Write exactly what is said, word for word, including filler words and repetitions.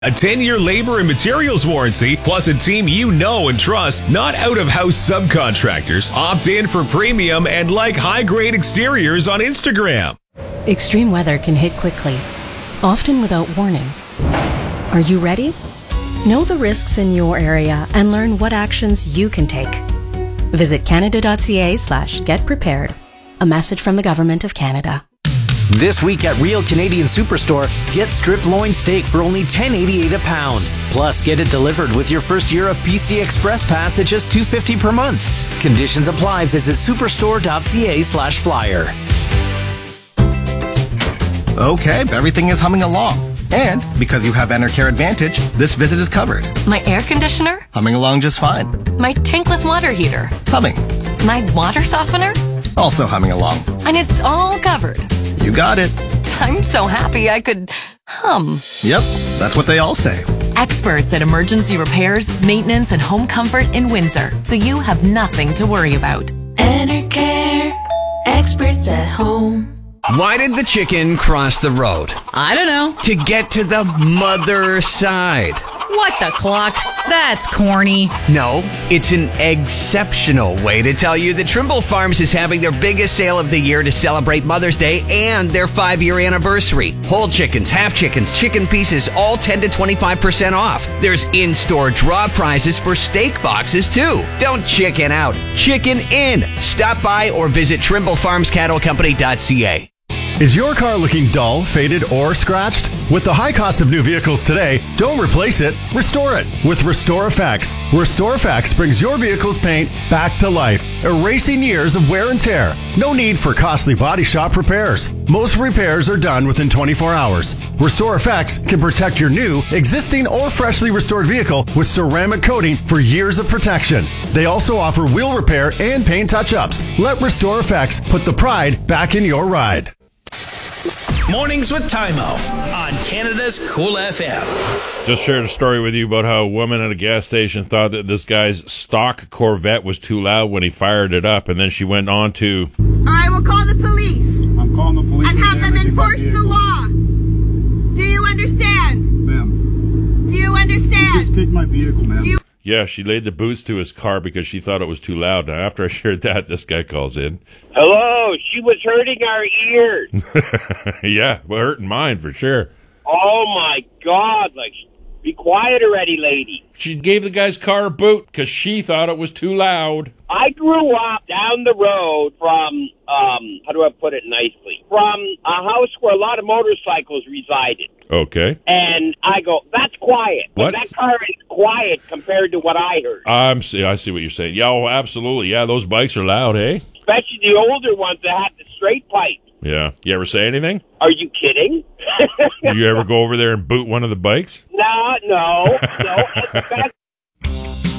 A ten-year labor and materials warranty, plus a team you know and trust, not out-of-house subcontractors. Opt in for premium and like high-grade exteriors on Instagram. Extreme weather can hit quickly, often without warning. Are you ready? Know the risks in your area and learn what actions you can take. Visit canada.ca slash get prepared. A message from the Government of Canada. This week at Real Canadian Superstore, get strip loin steak for only ten eighty-eight a pound. Plus, get it delivered with your first year of P C Express Pass at just two fifty per month. Conditions apply. Visit superstore.ca slash flyer. Okay, everything is humming along. And because you have Enercare Advantage, this visit is covered. My air conditioner? Humming along just fine. My tankless water heater? Humming. My water softener? Also humming along. And it's all covered. You got it. I'm so happy I could hum. Yep, that's what they all say. Experts at emergency repairs, maintenance, and home comfort in Windsor, so you have nothing to worry about. Enercare, experts at home. Why did the chicken cross the road? I don't know. To get to the mother side. What the cluck? That's corny. No, it's an exceptional way to tell you that Trimble Farms is having their biggest sale of the year to celebrate Mother's Day and their five-year anniversary. Whole chickens, half chickens, chicken pieces, all ten to twenty-five percent off. There's in-store draw prizes for steak boxes, too. Don't chicken out. Chicken in. Stop by or visit trimble farms cattle company dot c a. Is your car looking dull, faded, or scratched? With the high cost of new vehicles today, don't replace it, restore it with Restore Effects. Restore Effects brings your vehicle's paint back to life, erasing years of wear and tear. No need for costly body shop repairs. Most repairs are done within twenty-four hours. Restore Effects can protect your new, existing, or freshly restored vehicle with ceramic coating for years of protection. They also offer wheel repair and paint touch-ups. Let Restore Effects put the pride back in your ride. Mornings with Timo on Canada's Cool F M. Just shared a story with you about how a woman at a gas station thought that this guy's stock Corvette was too loud when he fired it up, and then she went on to... I will call the police. I'm calling the police. And have them enforce the law. Do you understand? Ma'am. Do you understand? Just take my vehicle, ma'am. Do you- Yeah, she laid the boots to his car because she thought it was too loud. Now, after I shared that, this guy calls in. Hello, she was hurting our ears. Yeah, well, hurting mine for sure. Oh, my God. Like, be quiet already, lady. She gave the guy's car a boot because she thought it was too loud. I grew up down the road from, um, how do I put it nicely? From a house where a lot of motorcycles resided. Okay. And I go, that's quiet. What? That car is quiet compared to what I heard. I'm see. I see what you're saying. Yeah, oh, absolutely. Yeah, those bikes are loud, eh? Especially the older ones that had the straight pipe. Yeah. You ever say anything? Are you kidding? Did you ever go over there and boot one of the bikes? No, no, no. And the best